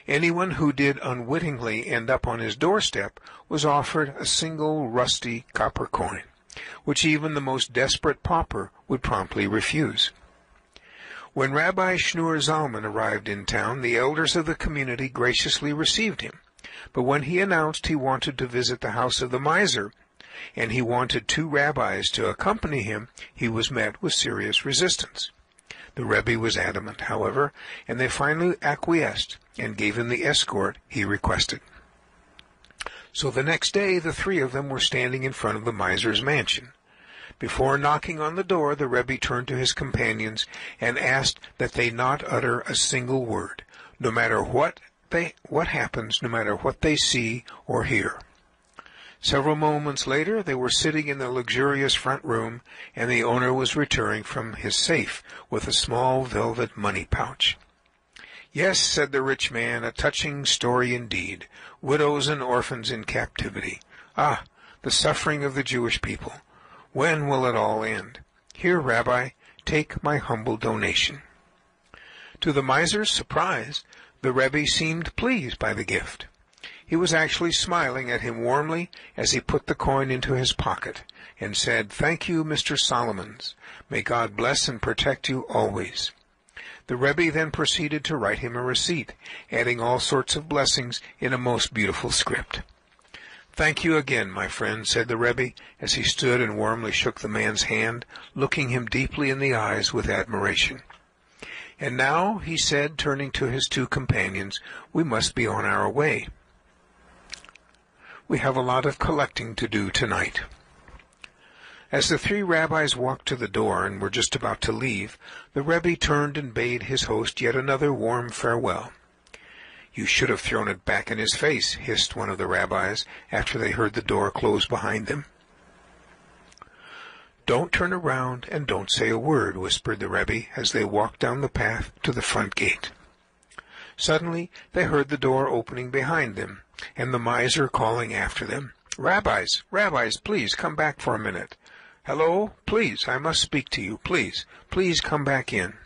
Anyone who did unwittingly end up on his doorstep was offered a single rusty copper coin, which even the most desperate pauper would promptly refuse. When Rabbi Schneur Zalman arrived in town, the elders of the community graciously received him. But when he announced he wanted to visit the house of the miser, and he wanted 2 rabbis to accompany him, he was met with serious resistance. The Rebbe was adamant, however, and they finally acquiesced and gave him the escort he requested. So the next day the 3 of them were standing in front of the miser's mansion. Before knocking on the door, the Rebbe turned to his companions and asked that they not utter a single word, no matter what happens, no matter what they see or hear. Several moments later, they were sitting in the luxurious front room, and the owner was returning from his safe with a small velvet money pouch. "Yes," said the rich man, "a touching story indeed. Widows and orphans in captivity. Ah, the suffering of the Jewish people. When will it all end? Here, Rabbi, take my humble donation." To the miser's surprise, the Rebbe seemed pleased by the gift. He was actually smiling at him warmly as he put the coin into his pocket and said, "Thank you, Mr. Solomons. May God bless and protect you always." The Rebbe then proceeded to write him a receipt, adding all sorts of blessings in a most beautiful script. "Thank you again, my friend," said the Rebbe, as he stood and warmly shook the man's hand, looking him deeply in the eyes with admiration. "And now," he said, turning to his 2 companions, "we must be on our way. We have a lot of collecting to do tonight." As the 3 rabbis walked to the door and were just about to leave, the Rebbe turned and bade his host yet another warm farewell. "You should have thrown it back in his face," hissed one of the rabbis after they heard the door close behind them. "Don't turn around and don't say a word," whispered the Rebbe as they walked down the path to the front gate. Suddenly they heard the door opening behind them, and the miser calling after them, "Rabbis, rabbis, please come back for a minute. Hello, please, I must speak to you, please come back in."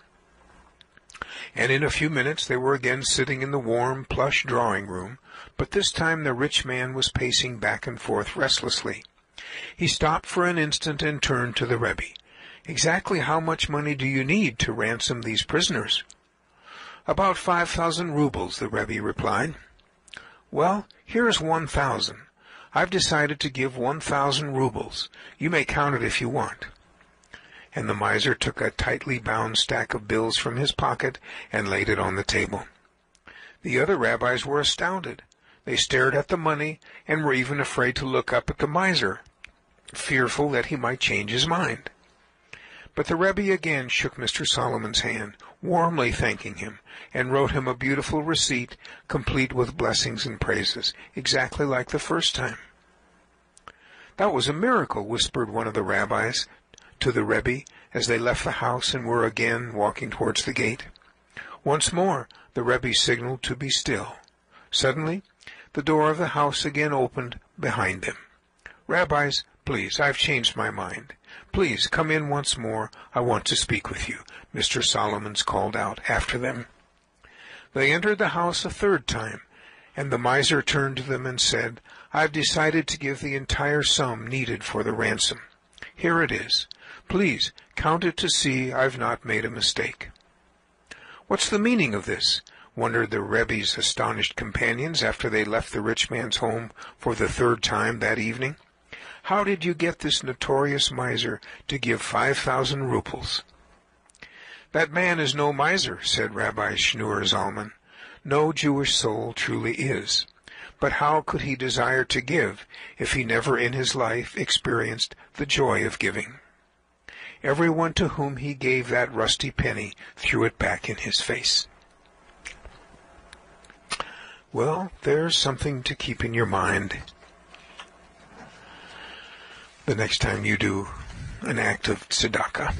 And in a few minutes they were again sitting in the warm, plush drawing-room, but this time the rich man was pacing back and forth restlessly. He stopped for an instant and turned to the Rebbe. "Exactly how much money do you need to ransom these prisoners?" "About 5,000 rubles, the Rebbe replied. "Well, here is 1,000. I've decided to give 1,000 rubles. You may count it if you want." And the miser took a tightly bound stack of bills from his pocket and laid it on the table. The other rabbis were astounded. They stared at the money and were even afraid to look up at the miser, fearful that he might change his mind. But the Rebbe again shook Mr. Solomon's hand, warmly thanking him, and wrote him a beautiful receipt, complete with blessings and praises, exactly like the first time. "That was a miracle," whispered one of the rabbis to the Rebbe as they left the house and were again walking towards the gate. Once more the Rebbe signaled to be still. Suddenly the door of the house again opened behind them. "Rabbis, please, I've changed my mind. Please come in once more. I want to speak with you," Mr. Solomons called out after them. They entered the house a 3rd time, and the miser turned to them and said, "I've decided to give the entire sum needed for the ransom. Here it is. Please count it to see I've not made a mistake." "What's the meaning of this?" wondered the Rebbe's astonished companions after they left the rich man's home for the 3rd time that evening. "How did you get this notorious miser to give 5,000 rubles?" "That man is no miser," said Rabbi Schneur Zalman. "No Jewish soul truly is. But how could he desire to give if he never in his life experienced the joy of giving? Everyone to whom he gave that rusty penny threw it back in his face." Well, there's something to keep in your mind the next time you do an act of tzedakah.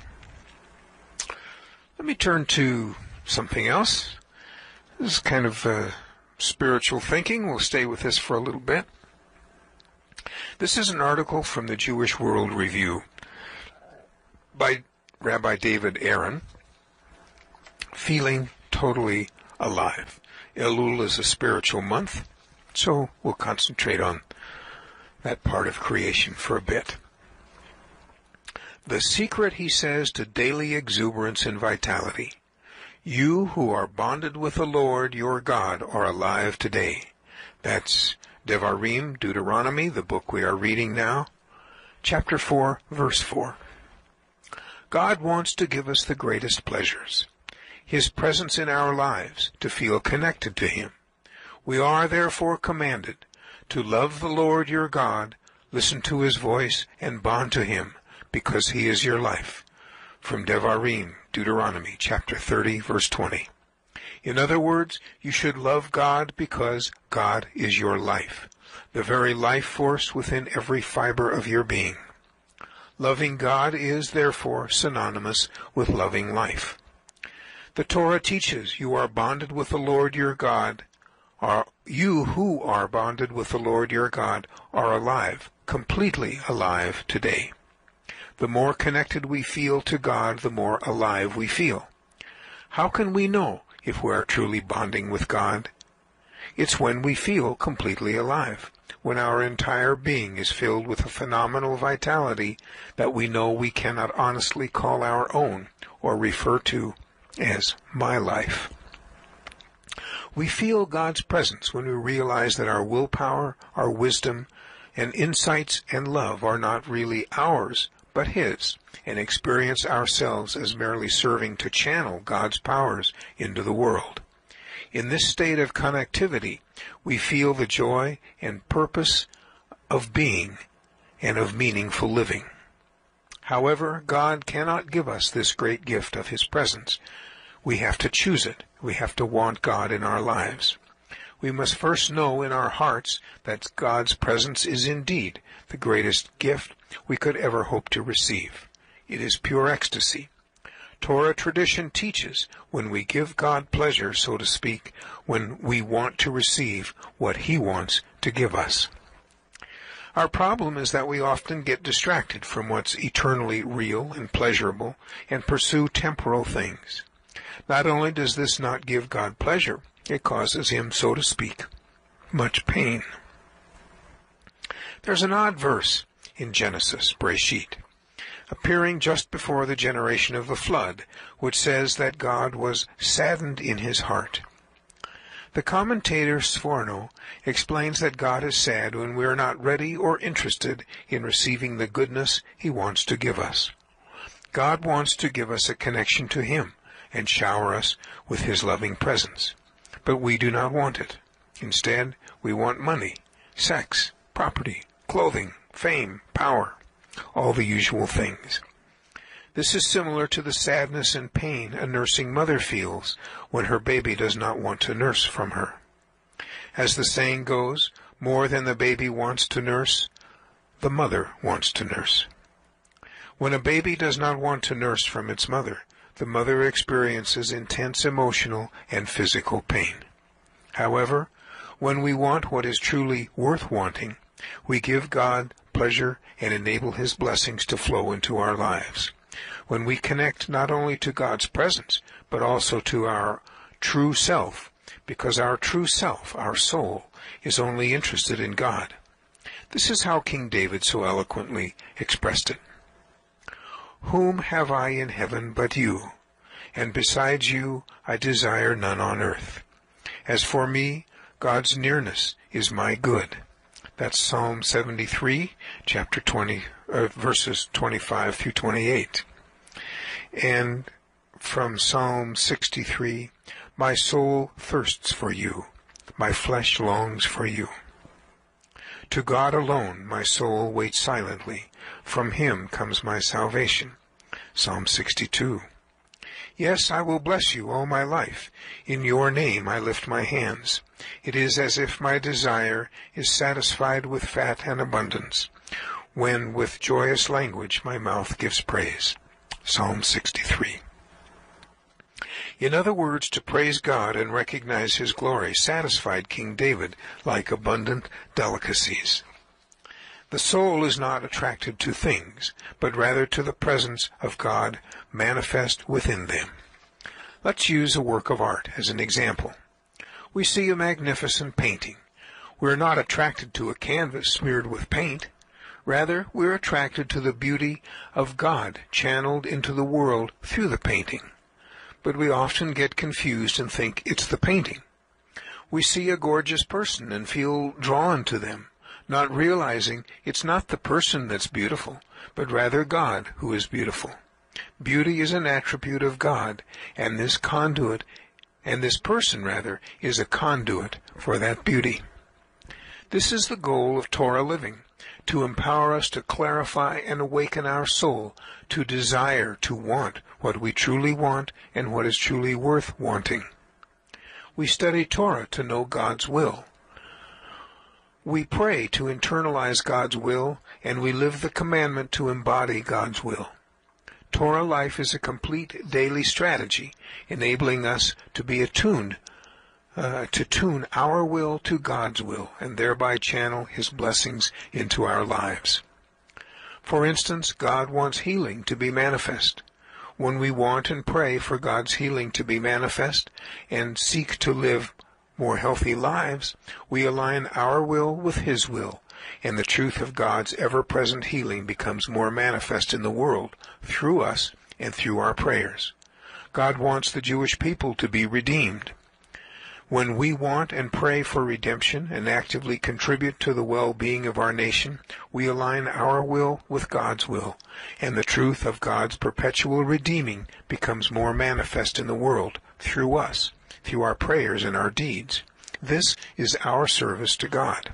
Let me turn to something else. This is kind of spiritual thinking. We'll stay with this for a little bit. This is an article from the Jewish World Review by Rabbi David Aaron, "Feeling Totally alive. Elul is a spiritual month, so we'll concentrate on that part of creation for a bit. The secret, he says, to daily exuberance and vitality. You who are bonded with the Lord your God are alive today. That's Devarim, Deuteronomy, the book we are reading now, chapter 4, verse 4. God wants to give us the greatest pleasures, His presence in our lives, to feel connected to Him. We are therefore commanded to love the Lord your God, listen to His voice, and bond to Him, because He is your life. From Devarim, Deuteronomy, chapter 30, verse 20. In other words, you should love God because God is your life, the very life force within every fiber of your being. Loving God is, therefore, synonymous with loving life. The Torah teaches you are bonded with the Lord your God. You who are bonded with the Lord your God are alive, completely alive today. The more connected we feel to God, the more alive we feel. How can we know if we are truly bonding with God? It's when we feel completely alive, when our entire being is filled with a phenomenal vitality that we know we cannot honestly call our own or refer to as my life. We feel God's presence when we realize that our willpower, our wisdom, and insights and love are not really ours, but His, and experience ourselves as merely serving to channel God's powers into the world. In this state of connectivity, we feel the joy and purpose of being and of meaningful living. However, God cannot give us this great gift of His presence. We have to choose it. We have to want God in our lives. We must first know in our hearts that God's presence is indeed the greatest gift we could ever hope to receive. It is pure ecstasy. Torah tradition teaches when we give God pleasure, so to speak, when we want to receive what He wants to give us. Our problem is that we often get distracted from what's eternally real and pleasurable and pursue temporal things. Not only does this not give God pleasure, it causes Him, so to speak, much pain. There's an odd verse in Genesis, Bereshit, appearing just before the generation of the flood, which says that God was saddened in His heart. The commentator Sforno explains that God is sad when we are not ready or interested in receiving the goodness He wants to give us. God wants to give us a connection to Him and shower us with His loving presence. But we do not want it. Instead, we want money, sex, property, clothing, fame, power, all the usual things. This is similar to the sadness and pain a nursing mother feels when her baby does not want to nurse from her. As the saying goes, more than the baby wants to nurse, the mother wants to nurse. When a baby does not want to nurse from its mother, the mother experiences intense emotional and physical pain. However, when we want what is truly worth wanting, we give God pleasure and enable His blessings to flow into our lives. When we connect not only to God's presence, but also to our true self, because our true self, our soul, is only interested in God. This is how King David so eloquently expressed it. Whom have I in heaven but you? And besides you I desire none on earth. As for me, God's nearness is my good. That's Psalm 73, chapter 20, verses 25 through 28. And from Psalm 63, my soul thirsts for you, my flesh longs for you. To God alone my soul waits silently. From Him comes my salvation. Psalm 62. Yes, I will bless you all my life. In your name I lift my hands. It is as if my desire is satisfied with fat and abundance, when with joyous language my mouth gives praise. Psalm 63. In other words, to praise God and recognize His glory satisfied King David like abundant delicacies. The soul is not attracted to things, but rather to the presence of God manifest within them. Let's use a work of art as an example. We see a magnificent painting. We're not attracted to a canvas smeared with paint. Rather, we're attracted to the beauty of God channeled into the world through the painting. But we often get confused and think it's the painting. We see a gorgeous person and feel drawn to them, not realizing it's not the person that's beautiful, but rather God who is beautiful. Beauty is an attribute of God, and this person is a conduit for that beauty. This is the goal of Torah living, to empower us to clarify and awaken our soul to desire to want what we truly want and what is truly worth wanting. We study Torah to know God's will. We pray to internalize God's will, and we live the commandment to embody God's will. Torah life is a complete daily strategy, enabling us to be attuned, to tune our will to God's will, and thereby channel His blessings into our lives. For instance, God wants healing to be manifest. When we want and pray for God's healing to be manifest and seek to live more healthy lives, we align our will with His will, and the truth of God's ever-present healing becomes more manifest in the world through us and through our prayers. God wants the Jewish people to be redeemed. When we want and pray for redemption and actively contribute to the well-being of our nation, we align our will with God's will, and the truth of God's perpetual redeeming becomes more manifest in the world through us, through our prayers and our deeds. This is our service to God.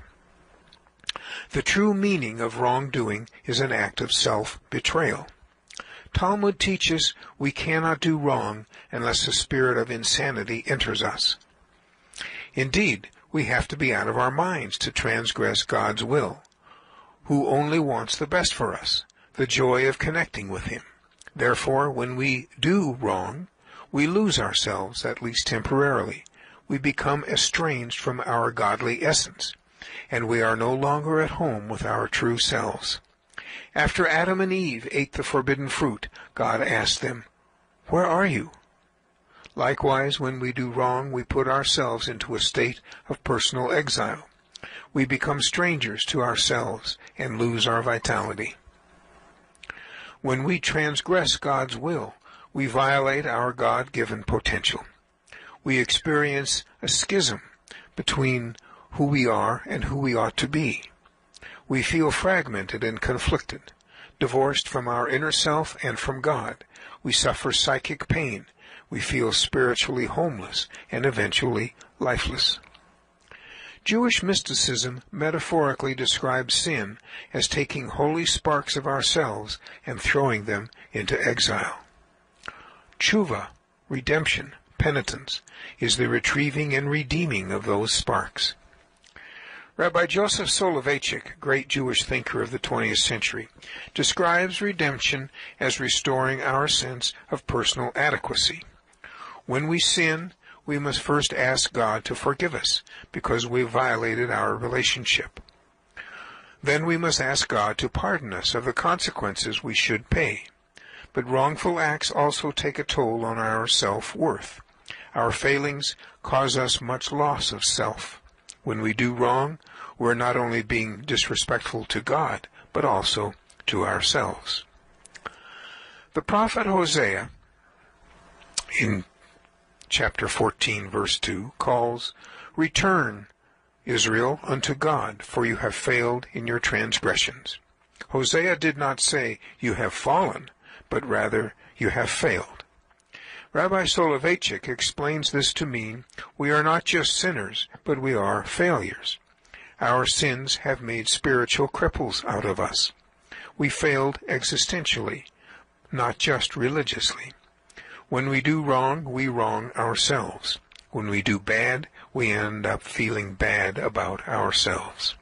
The true meaning of wrongdoing is an act of self-betrayal. Talmud teaches we cannot do wrong unless the spirit of insanity enters us. Indeed, we have to be out of our minds to transgress God's will, who only wants the best for us, the joy of connecting with Him. Therefore, when we do wrong, we lose ourselves, at least temporarily. We become estranged from our godly essence, and we are no longer at home with our true selves. After Adam and Eve ate the forbidden fruit, God asked them, "Where are you?" Likewise, when we do wrong, we put ourselves into a state of personal exile. We become strangers to ourselves and lose our vitality. When we transgress God's will, we violate our God-given potential. We experience a schism between who we are and who we ought to be. We feel fragmented and conflicted, divorced from our inner self and from God. We suffer psychic pain. We feel spiritually homeless and eventually lifeless. Jewish mysticism metaphorically describes sin as taking holy sparks of ourselves and throwing them into exile. Tshuva, redemption, penitence, is the retrieving and redeeming of those sparks. Rabbi Joseph Soloveitchik, great Jewish thinker of the 20th century, describes redemption as restoring our sense of personal adequacy. When we sin, we must first ask God to forgive us because we violated our relationship. Then we must ask God to pardon us of the consequences we should pay. But wrongful acts also take a toll on our self-worth. Our failings cause us much loss of self. When we do wrong, we're not only being disrespectful to God, but also to ourselves. The prophet Hosea, in chapter 14, verse 2, calls, "Return, Israel, unto God, for you have failed in your transgressions." Hosea did not say, "You have fallen," but rather, "You have failed." Rabbi Soloveitchik explains this to mean we are not just sinners, but we are failures. Our sins have made spiritual cripples out of us. We failed existentially, not just religiously. When we do wrong, we wrong ourselves. When we do bad, we end up feeling bad about ourselves.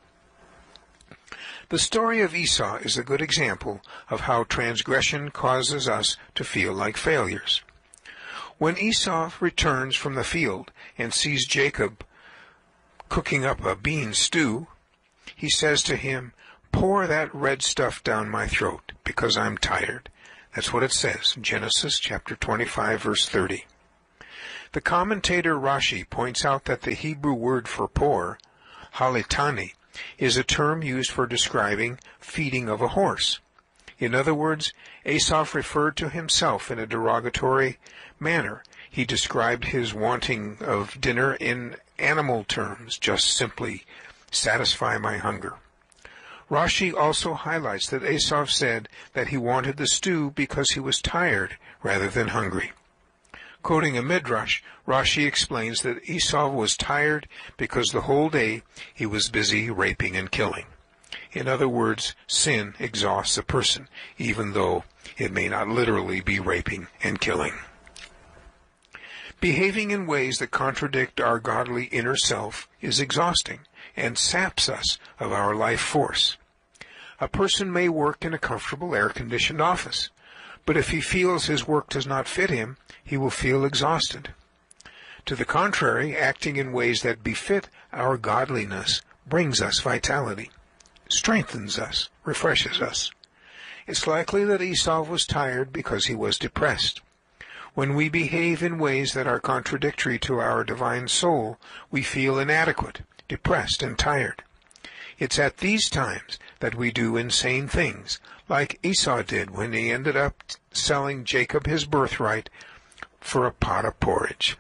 The story of Esau is a good example of how transgression causes us to feel like failures. When Esau returns from the field and sees Jacob cooking up a bean stew, he says to him, "Pour that red stuff down my throat, because I'm tired." That's what it says in Genesis chapter 25, verse 30. The commentator Rashi points out that the Hebrew word for poor, halitani, is a term used for describing feeding of a horse. In other words, Esau referred to himself in a derogatory manner. He described his wanting of dinner in animal terms, just simply, satisfy my hunger. Rashi also highlights that Esau said that he wanted the stew because he was tired rather than hungry. Quoting a midrash, Rashi explains that Esau was tired because the whole day he was busy raping and killing. In other words, sin exhausts a person, even though it may not literally be raping and killing. Behaving in ways that contradict our godly inner self is exhausting and saps us of our life force. A person may work in a comfortable air-conditioned office, but if he feels his work does not fit him, he will feel exhausted. To the contrary, acting in ways that befit our godliness brings us vitality, strengthens us, refreshes us. It's likely that Esau was tired because he was depressed. When we behave in ways that are contradictory to our divine soul, we feel inadequate, depressed, and tired. It's at these times that we do insane things, like Esau did when he ended up selling Jacob his birthright for a pot of porridge.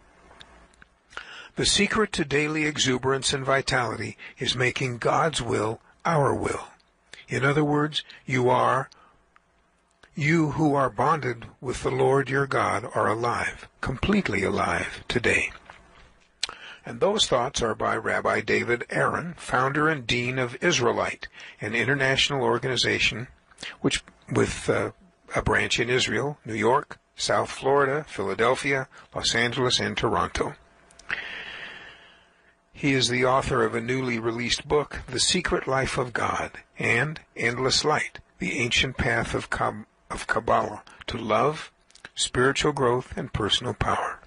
The secret to daily exuberance and vitality is making God's will our will. In other words, you who are bonded with the Lord your God are alive, completely alive today. And those thoughts are by Rabbi David Aaron, founder and dean of Israelite, an international organization with a branch in Israel, New York, South Florida, Philadelphia, Los Angeles, and Toronto. He is the author of a newly released book, The Secret Life of God, and Endless Light, the Ancient Path of Kabbalah to Love, Spiritual Growth, and Personal Power.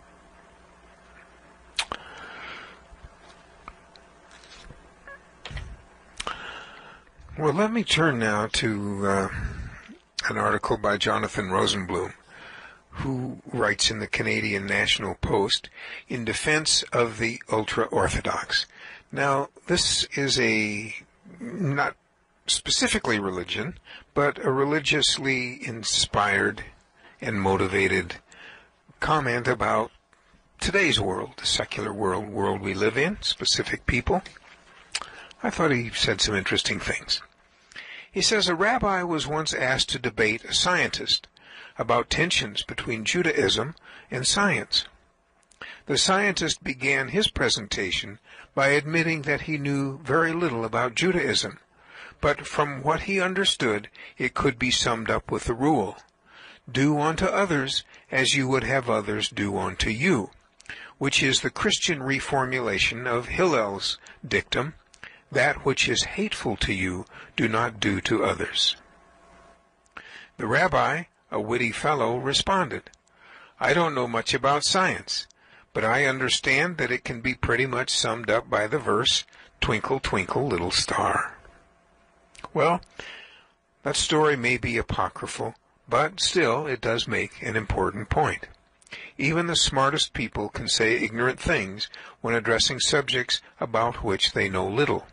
Well, let me turn now to an article by Jonathan Rosenblum, who writes in the Canadian National Post in defense of the ultra-Orthodox. Now, this is not specifically religion, but a religiously inspired and motivated comment about today's world, the secular world we live in, specific people. I thought he said some interesting things. He says a rabbi was once asked to debate a scientist about tensions between Judaism and science. The scientist began his presentation by admitting that he knew very little about Judaism, but from what he understood, it could be summed up with the rule, do unto others as you would have others do unto you, which is the Christian reformulation of Hillel's dictum, that which is hateful to you, do not do to others. The rabbi, a witty fellow, responded, I don't know much about science, but I understand that it can be pretty much summed up by the verse, Twinkle, twinkle, little star. Well, that story may be apocryphal, but still it does make an important point. Even the smartest people can say ignorant things when addressing subjects about which they know little.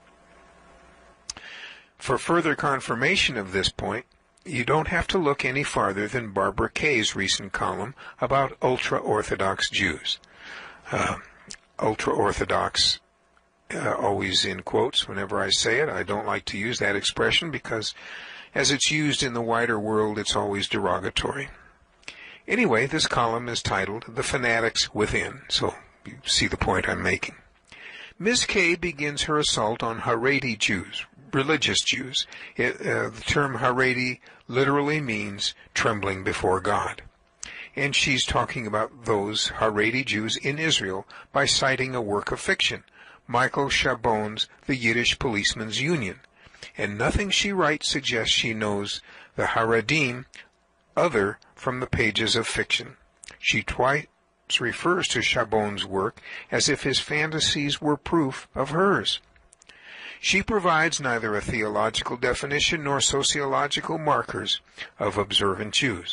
For further confirmation of this point, you don't have to look any farther than Barbara Kay's recent column about ultra-Orthodox Jews. Ultra-Orthodox, always in quotes whenever I say it. I don't like to use that expression because as it's used in the wider world, it's always derogatory. Anyway, this column is titled The Fanatics Within, so you see the point I'm making. Ms. Kay begins her assault on Haredi Jews, religious Jews. The term Haredi literally means trembling before God. And she's talking about those Haredi Jews in Israel by citing a work of fiction, Michael Chabon's The Yiddish Policeman's Union. And nothing she writes suggests she knows the Haredim other from the pages of fiction. She twice refers to Chabon's work as if his fantasies were proof of hers. She provides neither a theological definition nor sociological markers of observant Jews,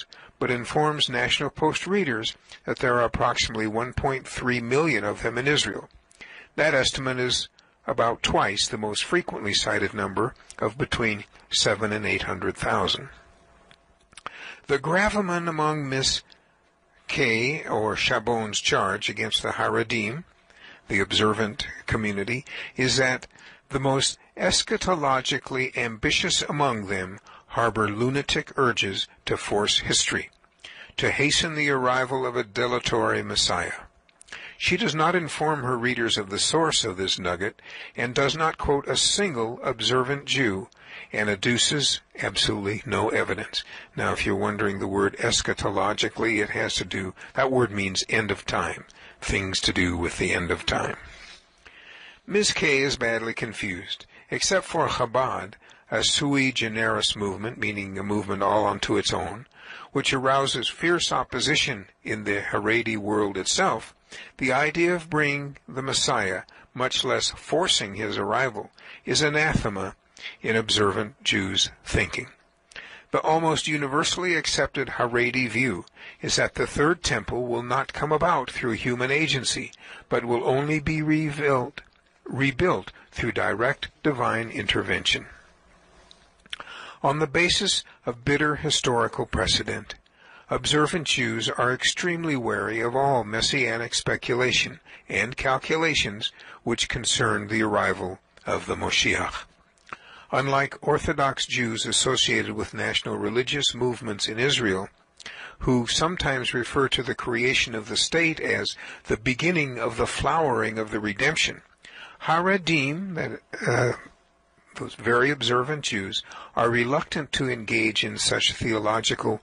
but informs National Post readers that there are approximately 1.3 million of them in Israel. That estimate is about twice the most frequently cited number of between 7 and 800,000. The gravamen among Miss K. or Chabon's charge against the Haredim, the observant community, is that the most eschatologically ambitious among them harbor lunatic urges to force history, to hasten the arrival of a dilatory Messiah. She does not inform her readers of the source of this nugget, and does not quote a single observant Jew, and adduces absolutely no evidence. Now, if you're wondering the word eschatologically, it has to do, that word means end of time, things to do with the end of time. Ms. K. is badly confused. Except for Chabad, a sui generis movement, meaning a movement all unto its own, which arouses fierce opposition in the Haredi world itself, the idea of bringing the Messiah, much less forcing his arrival, is anathema in observant Jews' thinking. The almost universally accepted Haredi view is that the third temple will not come about through human agency, but will only be rebuilt through direct divine intervention. On the basis of bitter historical precedent, observant Jews are extremely wary of all messianic speculation and calculations which concern the arrival of the Moshiach. Unlike Orthodox Jews associated with national religious movements in Israel, who sometimes refer to the creation of the state as the beginning of the flowering of the redemption, Haredim, those very observant Jews, are reluctant to engage in such theological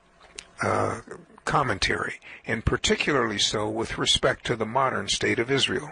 commentary, and particularly so with respect to the modern state of Israel.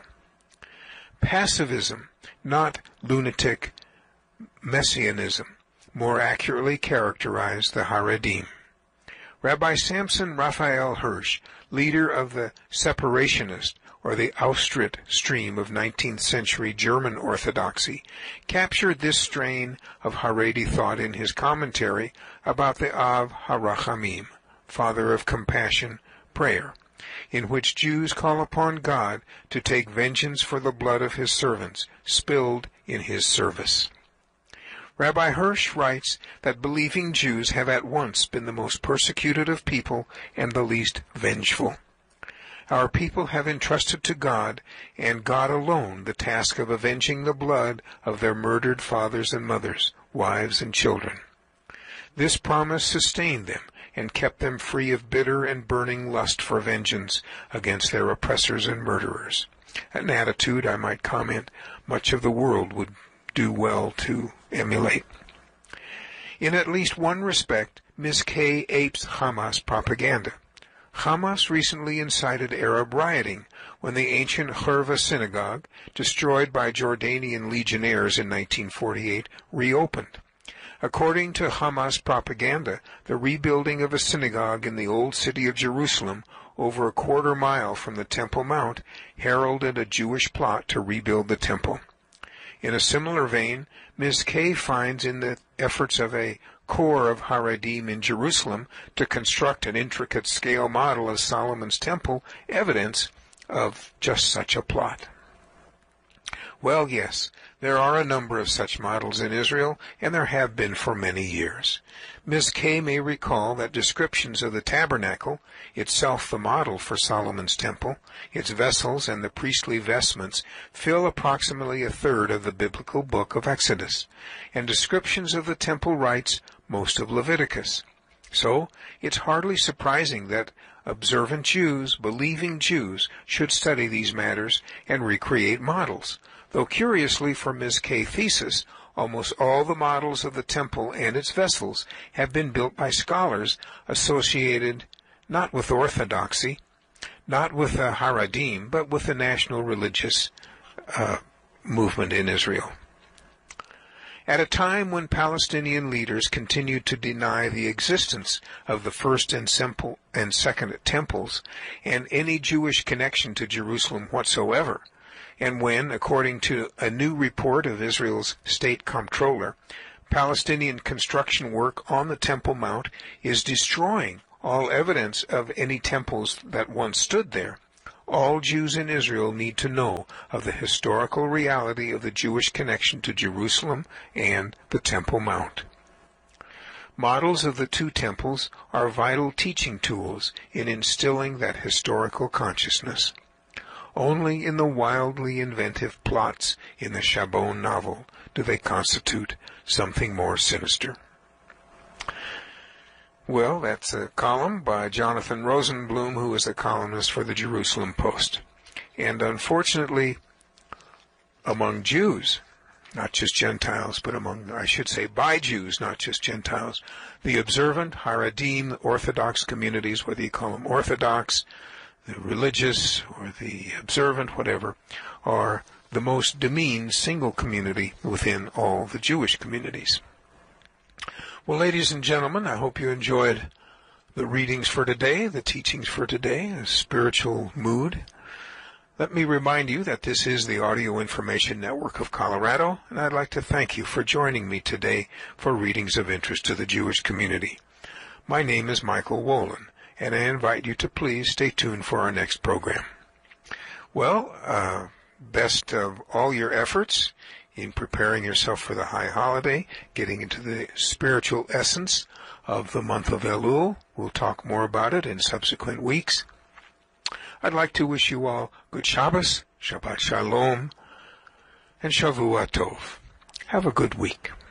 Passivism, not lunatic messianism, more accurately characterized the Haredim. Rabbi Samson Raphael Hirsch, leader of the Separationist, or the Austritt stream of 19th century German Orthodoxy, captured this strain of Haredi thought in his commentary about the Av HaRachamim, Father of Compassion, prayer, in which Jews call upon God to take vengeance for the blood of his servants spilled in his service. Rabbi Hirsch writes that believing Jews have at once been the most persecuted of people and the least vengeful. Our people have entrusted to God, and God alone, the task of avenging the blood of their murdered fathers and mothers, wives and children. This promise sustained them and kept them free of bitter and burning lust for vengeance against their oppressors and murderers, an attitude, I might comment, much of the world would do well to emulate. In at least one respect, Ms. K. apes Hamas propaganda. Hamas recently incited Arab rioting when the ancient Hurva synagogue, destroyed by Jordanian legionnaires in 1948, reopened. According to Hamas propaganda, the rebuilding of a synagogue in the old city of Jerusalem, over a quarter mile from the Temple Mount, heralded a Jewish plot to rebuild the temple. In a similar vein, Ms. K. finds in the efforts of a corps of Haredim in Jerusalem to construct an intricate scale model of Solomon's temple evidence of just such a plot. Well, yes, there are a number of such models in Israel, and there have been for many years. Ms. K. may recall that descriptions of the tabernacle, itself the model for Solomon's temple, its vessels and the priestly vestments fill approximately a third of the biblical book of Exodus, and descriptions of the temple rites most of Leviticus. So, it's hardly surprising that observant Jews, believing Jews, should study these matters and recreate models, though curiously for Ms. K. thesis, almost all the models of the temple and its vessels have been built by scholars associated not with orthodoxy, not with the Haredim, but with the national religious movement in Israel. At a time when Palestinian leaders continued to deny the existence of the first and second temples and any Jewish connection to Jerusalem whatsoever, and when, according to a new report of Israel's state comptroller, Palestinian construction work on the Temple Mount is destroying all evidence of any temples that once stood there, all Jews in Israel need to know of the historical reality of the Jewish connection to Jerusalem and the Temple Mount. Models of the two temples are vital teaching tools in instilling that historical consciousness. Only in the wildly inventive plots in the Chabon novel do they constitute something more sinister. Well, that's a column by Jonathan Rosenblum, who is a columnist for the Jerusalem Post. And unfortunately, among Jews, not just Gentiles, but by Jews, not just Gentiles, the observant, Haredim, Orthodox communities, whether you call them Orthodox, the religious, or the observant, whatever, are the most demeaned single community within all the Jewish communities. Well, ladies and gentlemen, I hope you enjoyed the readings for today, the teachings for today, a spiritual mood. Let me remind you that this is the Audio Information Network of Colorado, and I'd like to thank you for joining me today for readings of interest to the Jewish community. My name is Michael Wolin, and I invite you to please stay tuned for our next program. Well, best of all your efforts in preparing yourself for the high holiday, getting into the spiritual essence of the month of Elul. We'll talk more about it in subsequent weeks. I'd like to wish you all good Shabbos, Shabbat Shalom, and Shavua Tov. Have a good week.